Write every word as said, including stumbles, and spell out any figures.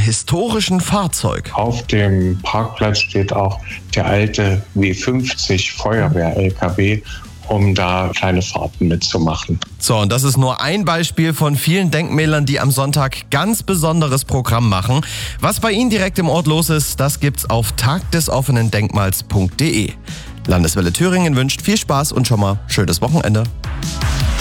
historischen Fahrzeug. Auf dem Parkplatz steht auch der alte W fünfzig Feuerwehr-L K W, um da kleine Fahrten mitzumachen. So, und das ist nur ein Beispiel von vielen Denkmälern, die am Sonntag ganz besonderes Programm machen. Was bei Ihnen direkt im Ort los ist, das gibt's auf tagdesoffenendenkmals punkt de. Landeswelle Thüringen wünscht viel Spaß und schon mal schönes Wochenende.